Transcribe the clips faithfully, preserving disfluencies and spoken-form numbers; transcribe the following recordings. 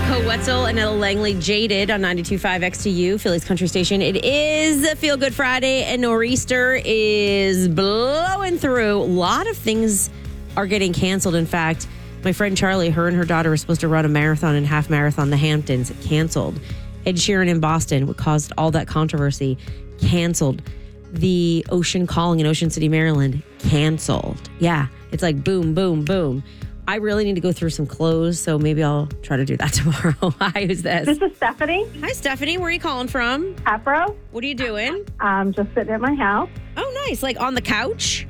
Nicole Wetzel and Ella Langley, Jaded on ninety-two point five X T U, Philly's country station. It is Feel Good Friday, and Nor'easter is blowing through. A lot of things are getting canceled. In fact, my friend Charlie, her and her daughter were supposed to run a marathon and half marathon, the Hamptons, canceled. Ed Sheeran in Boston, what caused all that controversy, canceled. The Ocean Calling in Ocean City, Maryland, canceled. Yeah, it's like boom, boom, boom. I really need to go through some clothes, so maybe I'll try to do that tomorrow. Hi, who's this? This is Stephanie. Hi, Stephanie. Where are you calling from? Afro. What are you doing? I'm just sitting at my house. Oh, nice. Like on the couch?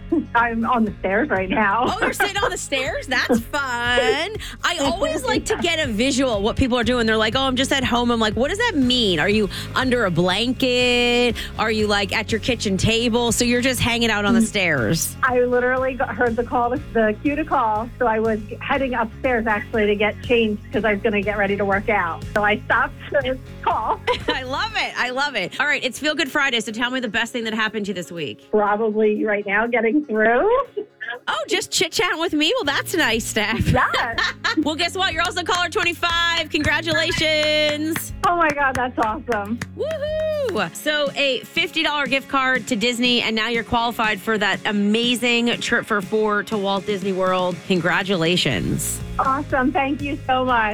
I'm on the stairs right now. Oh, you're sitting on the stairs? That's fun. I always like to get a visual what people are doing. They're like, oh, I'm just at home. I'm like, what does that mean? Are you under a blanket? Are you like at your kitchen table? So you're just hanging out on the stairs. I literally got, heard the call, the cue to call. So I was heading upstairs actually to get changed because I was going to get ready to work out. So I stopped to call. I love it. I love it. All right. It's Feel Good Friday. So tell me the best thing that happened to you this week. Probably right now getting through. Oh, just chit-chatting with me? Well, that's nice, Steph. Yeah. Well, guess what? You're also caller twenty-five. Congratulations. Oh, my God. That's awesome. Woohoo. So a fifty dollars gift card to Disney, and now you're qualified for that amazing trip for four to Walt Disney World. Congratulations. Awesome. Thank you so much.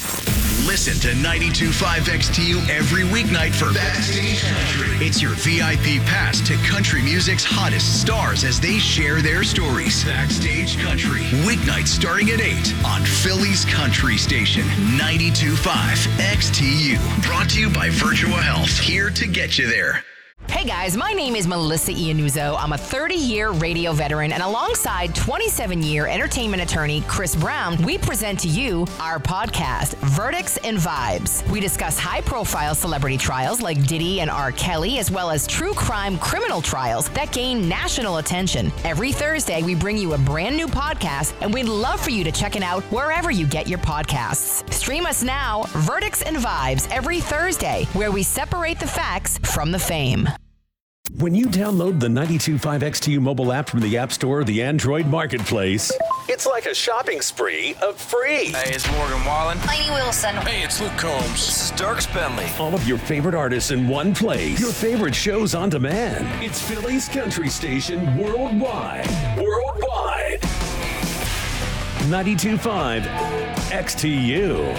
Listen to ninety-two point five X T U every weeknight for Backstage Country. It's your V I P pass to country music's hottest stars as they share their stories. Backstage Country, weeknights starting at eight on Philly's country station, ninety-two point five X T U. Brought to you by Virtua Health, here to get you there. Hey guys, my name is Melissa Iannuzzo. I'm a thirty-year radio veteran, and alongside twenty-seven-year entertainment attorney Chris Brown, we present to you our podcast, Verdicts and Vibes. We discuss high-profile celebrity trials like Diddy and R. Kelly, as well as true crime criminal trials that gain national attention. Every Thursday, we bring you a brand new podcast, and we'd love for you to check it out wherever you get your podcasts. Stream us now, Verdicts and Vibes, every Thursday, where we separate the facts from the fame. When you download the ninety-two point five X T U mobile app from the App Store or the Android Marketplace, it's like a shopping spree of free. Hey, it's Morgan Wallen. Lainey Wilson. Hey, it's Luke Combs. This is Dirk Bentley. All of your favorite artists in one place. Your favorite shows on demand. It's Philly's country station worldwide. Worldwide. ninety-two point five X T U.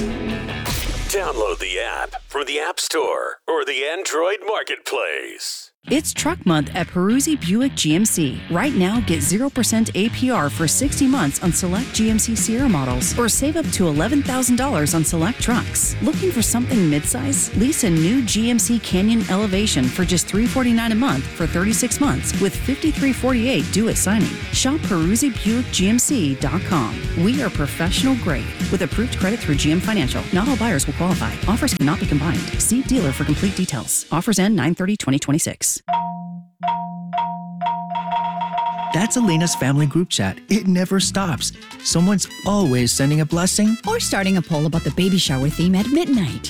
Download the app from the App Store or the Android Marketplace. It's Truck Month at Peruzzi Buick G M C. Right now, get zero percent A P R for sixty months on select G M C Sierra models, or save up to eleven thousand dollars on select trucks. Looking for something midsize? Lease a new G M C Canyon Elevation for just three hundred forty-nine dollars a month for thirty-six months with fifty-three forty-eight due at signing. Shop Peruzzi Buick G M C dot com. We are professional grade with approved credit through G M Financial. Not all buyers will qualify. Offers cannot be combined. See dealer for complete details. Offers end nine thirty twenty twenty-six. That's Elena's family group chat. It never stops. Someone's always sending a blessing or starting a poll about the baby shower theme at midnight.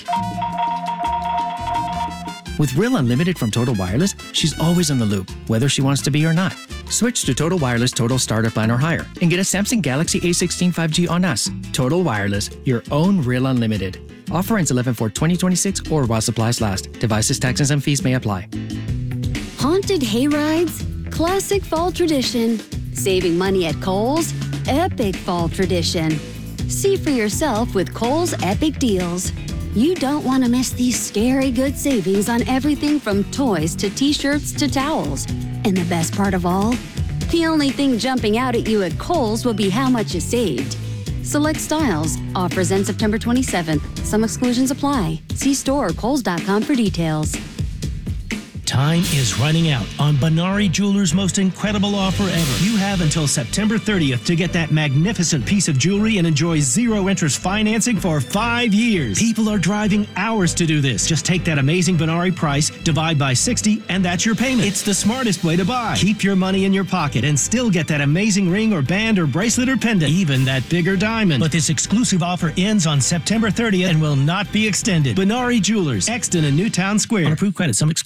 With Real Unlimited from Total Wireless, she's always in the loop, whether she wants to be or not. Switch to Total Wireless Total Starter Plan or higher and get a Samsung Galaxy A sixteen five G on us. Total Wireless, your own Real Unlimited. Offer ends eleven four twenty twenty-six or while supplies last. Devices, taxes, and fees may apply. Haunted hayrides? Classic fall tradition. Saving money at Kohl's? Epic fall tradition. See for yourself with Kohl's Epic Deals. You don't want to miss these scary good savings on everything from toys to t-shirts to towels. And the best part of all? The only thing jumping out at you at Kohl's will be how much you saved. Select styles. Offers end September twenty-seventh. Some exclusions apply. See store or kohls dot com for details. Time is running out on Benari Jewelers' most incredible offer ever. You have until September thirtieth to get that magnificent piece of jewelry and enjoy zero interest financing for five years. People are driving hours to do this. Just take that amazing Benari price, divide by sixty, and that's your payment. It's the smartest way to buy. Keep your money in your pocket and still get that amazing ring or band or bracelet or pendant, even that bigger diamond. But this exclusive offer ends on September thirtieth and will not be extended. Benari Jewelers, Exton and Newtown Square. On approved credit, some exclusions apply.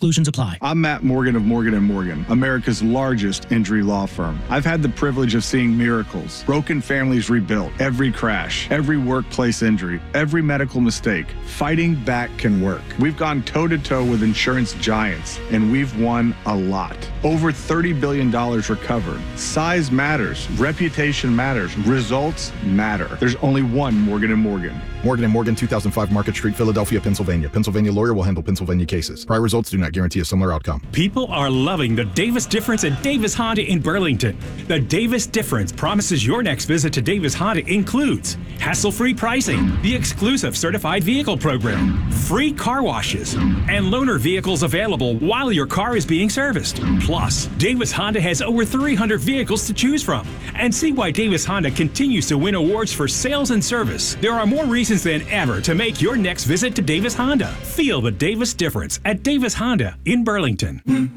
apply. I'm Matt Morgan of Morgan and Morgan, America's largest injury law firm. I've had the privilege of seeing miracles, broken families rebuilt, every crash, every workplace injury, every medical mistake. Fighting back can work. We've gone toe-to-toe with insurance giants, and we've won a lot. Over thirty billion dollars recovered. Size matters. Reputation matters. Results matter. There's only one Morgan and Morgan. Morgan and Morgan, two thousand five Market Street, Philadelphia, Pennsylvania. Pennsylvania lawyer will handle Pennsylvania cases. Prior results do not guarantee a similar outcome. People are loving the Davis Difference at Davis Honda in Burlington. The Davis Difference promises your next visit to Davis Honda includes hassle-free pricing, the exclusive certified vehicle program, free car washes, and loaner vehicles available while your car is being serviced. Plus, Davis Honda has over three hundred vehicles to choose from. And see why Davis Honda continues to win awards for sales and service. There are more reasons than ever to make your next visit to Davis Honda. Feel the Davis Difference at Davis Honda in Burlington.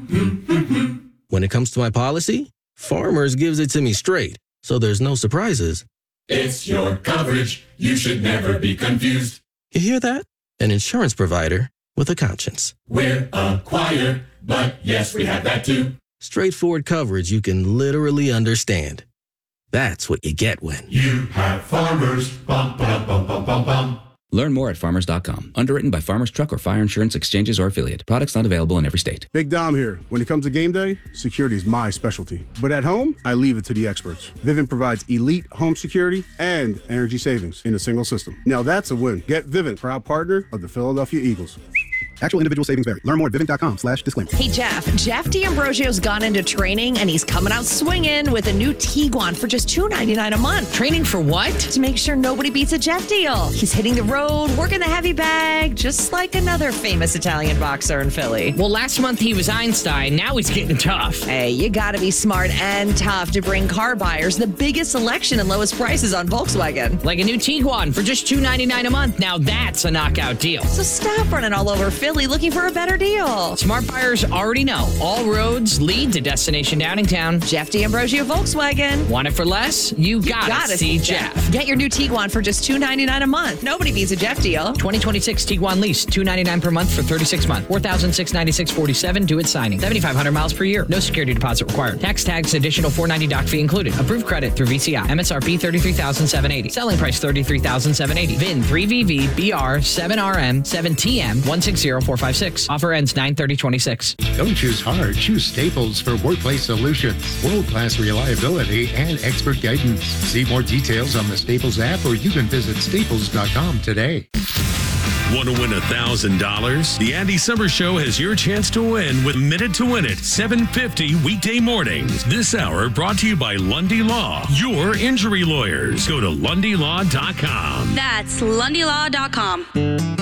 When it comes to my policy, Farmers gives it to me straight, so there's no surprises. It's your coverage. You should never be confused. You hear that? An insurance provider with a conscience. We're a choir, but yes, we have that too. Straightforward coverage you can literally understand. That's what you get when you have Farmers. Bum, bum, bum, bum, bum, bum. Learn more at farmers dot com. Underwritten by Farmers Truck or Fire Insurance Exchanges or Affiliate. Products not available in every state. Big Dom here. When it comes to game day, security is my specialty. But at home, I leave it to the experts. Vivint provides elite home security and energy savings in a single system. Now that's a win. Get Vivint, proud partner of the Philadelphia Eagles. Actual individual savings vary. Learn more at vivint dot com slash disclaimer. Hey, Jeff. Jeff D'Ambrosio's gone into training, and he's coming out swinging with a new Tiguan for just two ninety-nine a month. Training for what? To make sure nobody beats a Jeff deal. He's hitting the road, working the heavy bag, just like another famous Italian boxer in Philly. Well, last month he was Einstein. Now he's getting tough. Hey, you gotta be smart and tough to bring car buyers the biggest selection and lowest prices on Volkswagen. Like a new Tiguan for just two ninety-nine a month. Now that's a knockout deal. So stop running all over Philly looking for a better deal. Smart buyers already know all roads lead to Destination Downingtown. Jeff D'Ambrosio Volkswagen. Want it for less? You gotta, you gotta see, see Jeff. Jeff. Get your new Tiguan for just two ninety-nine a month. Nobody beats a Jeff deal. twenty twenty-six Tiguan lease, two ninety-nine per month for thirty-six months. four thousand six hundred ninety-six dollars and forty-seven cents due at signing. seventy-five hundred miles per year. No security deposit required. Tax tags additional four ninety doc fee included. Approved credit through V C I. M S R P thirty-three thousand seven hundred eighty dollars. Selling price thirty-three thousand seven hundred eighty dollars. V I N three V V B R seven R M seven T M one six zero four five six. Offer ends nine thirty twenty-six. Don't choose hard. Choose Staples for workplace solutions. World-class reliability and expert guidance. See more details on the Staples app, or you can visit staples dot com today. Want to win one thousand dollars? The Andy Summer Show has your chance to win with Minute to Win It, seven fifty weekday mornings. This hour brought to you by Lundy Law, your injury lawyers. Go to lundy law dot com. That's lundy law dot com.